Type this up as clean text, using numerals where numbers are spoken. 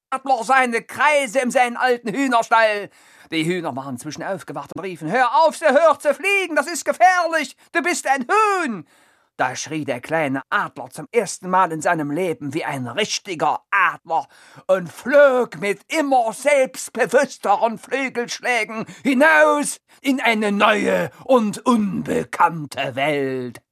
Adler seine Kreise in seinen alten Hühnerstall. Die Hühner waren zwischen aufgewacht und riefen: »Hör auf, hör zu fliegen, das ist gefährlich, du bist ein Huhn!« Da schrie der kleine Adler zum ersten Mal in seinem Leben wie ein richtiger Adler und flog mit immer selbstbewussteren Flügelschlägen hinaus in eine neue und unbekannte Welt.